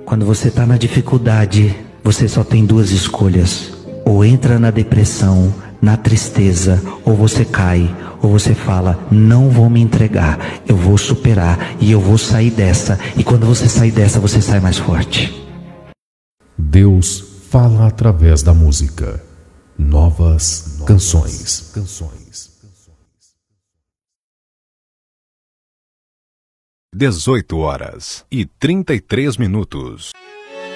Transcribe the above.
Quando você está na dificuldade, você só tem duas escolhas. Ou entra na depressão, na tristeza, ou você cai, ou você fala, não vou me entregar, eu vou superar e eu vou sair dessa. E quando você sair dessa, você sai mais forte. Deus fala através da música. Novas canções. 18h33.